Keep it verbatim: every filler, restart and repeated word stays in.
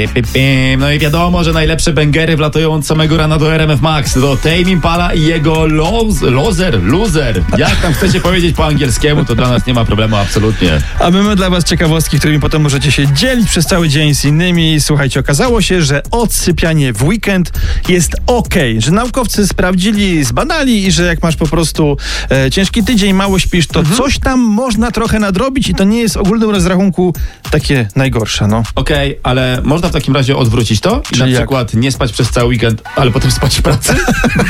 No i wiadomo, że najlepsze bęgery wlatują od samego rana do R M F Max. Do Tame Impala i jego loz, loser, loser. Jak tam chcecie powiedzieć po angielskiemu, to dla nas nie ma problemu absolutnie. A my mamy dla was ciekawostki, którymi potem możecie się dzielić przez cały dzień z innymi. Słuchajcie, okazało się, że odsypianie w weekend jest okej, okay, że naukowcy sprawdzili, zbadali i że jak masz po prostu e, ciężki tydzień, mało śpisz, to mhm. coś tam można trochę nadrobić i to nie jest w ogólnym rozrachunku takie najgorsze, no. Okej, okay, ale można w takim razie odwrócić to i Czyli na przykład jak? nie spać przez cały weekend, ale potem spać w pracy?